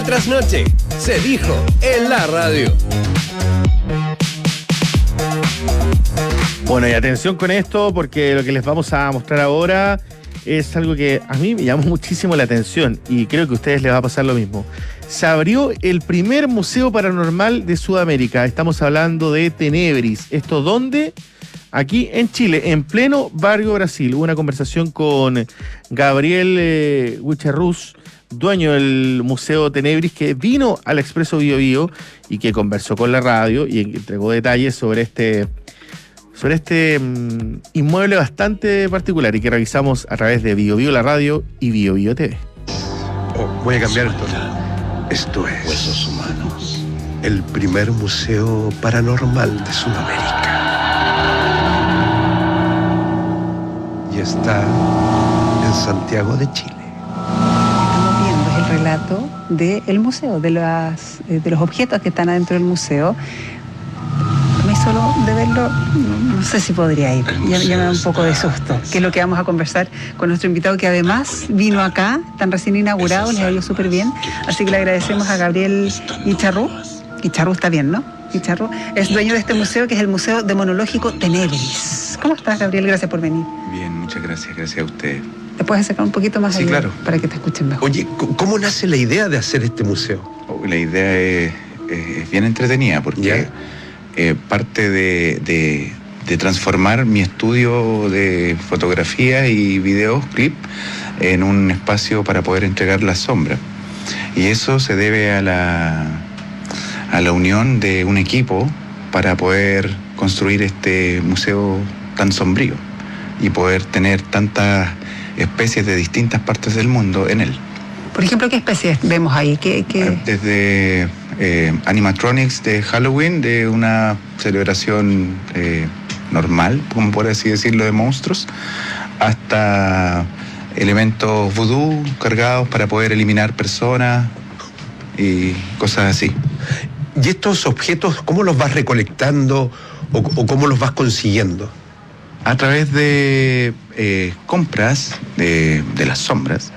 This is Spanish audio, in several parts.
Trasnoche, se dijo en la radio. Bueno, y atención con esto, porque lo que les vamos a mostrar ahora es algo que a mí me llamó muchísimo la atención y creo que a ustedes les va a pasar lo mismo. Se abrió el primer museo paranormal de Sudamérica. Estamos hablando de Tenebris. ¿Esto dónde? Aquí en Chile, en pleno barrio Brasil. Hubo una conversación con Gabriel Huicharrús, dueño del Museo Tenebris, que vino al Expreso Bio Bio y que conversó con la radio y entregó detalles sobre este inmueble bastante particular y que revisamos a través de Bio Bio la radio y Bio Bio TV. Voy a cambiar esto. Esto es Huesos Humanos, el primer museo paranormal de Sudamérica. Y está en Santiago de Chile. Estamos viendo el relato del museo, de los objetos que están adentro del museo. A mí solo de verlo, no sé si podría ir. Ya me da un poco de susto, que es lo que vamos a conversar con nuestro invitado, que además vino acá, están recién inaugurados, les ha ido súper bien. Así que le agradecemos a Gabriel Huicharrús. Huicharrús está bien, ¿no? Huicharrús es dueño de este museo, que es el Museo Demonológico Tenebris. ¿Cómo estás, Gabriel? Gracias por venir. Bien, muchas gracias. Gracias a ustedes. ¿Te puedes acercar un poquito más? Sí, claro. Para que te escuchen mejor. Oye, ¿cómo nace la idea de hacer este museo? La idea es bien entretenida porque parte de transformar mi estudio de fotografía y videos, clip, en un espacio para poder entregar las sombras. Y eso se debe a la unión de un equipo para poder construir este museo tan sombrío y poder tener tantas especies de distintas partes del mundo en él. Por ejemplo, ¿qué especies vemos ahí? Desde animatronics de Halloween, de una celebración normal, como por así decirlo, de monstruos, hasta elementos vudú cargados para poder eliminar personas y cosas así. ¿Y estos objetos cómo los vas recolectando o cómo los vas consiguiendo? A través de compras de las sombras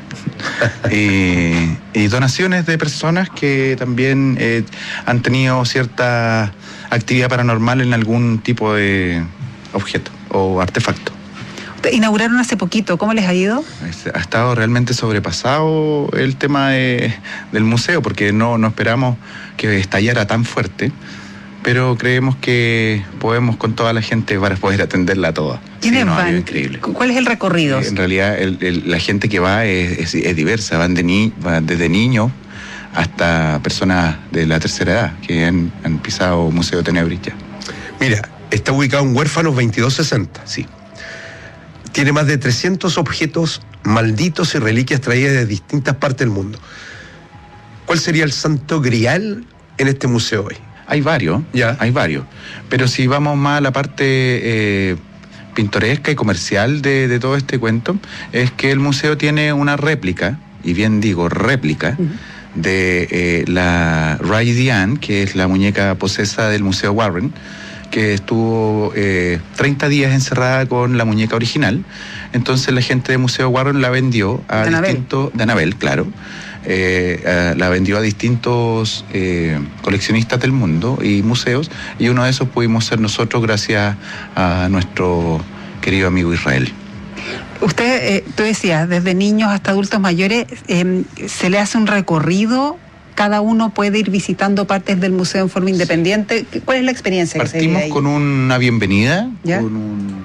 y donaciones de personas que también han tenido cierta actividad paranormal en algún tipo de objeto o artefacto. Inauguraron hace poquito, ¿cómo les ha ido? Ha estado realmente sobrepasado el tema del museo, porque no esperamos que estallara tan fuerte, pero creemos que podemos con toda la gente para poder atenderla toda. ¿Quiénes van? Increíble. ¿Cuál es el recorrido? En realidad la gente que va es diversa, van desde niños hasta personas de la tercera edad que han pisado Museo Tenebris ya. Mira, está ubicado en Huérfanos 2260. Sí. Tiene más de 300 objetos malditos y reliquias traídas de distintas partes del mundo. ¿Cuál sería el santo grial en este museo hoy? Hay varios, pero si vamos más a la parte pintoresca y comercial de todo este cuento, es que el museo tiene una réplica, y bien digo réplica, de la Ray Diane, que es la muñeca posesa del Museo Warren, que estuvo 30 días encerrada con la muñeca original. Entonces la gente del Museo Warren la vendió a distintos... De Annabelle, claro. La vendió a distintos coleccionistas del mundo y museos, y uno de esos pudimos ser nosotros gracias a nuestro querido amigo Israel. Usted, tú decías, desde niños hasta adultos mayores, ¿se le hace un recorrido? ¿Cada uno puede ir visitando partes del museo en forma independiente? ¿Cuál es la experiencia que se vive ahí? Partimos con una bienvenida, ¿ya? Con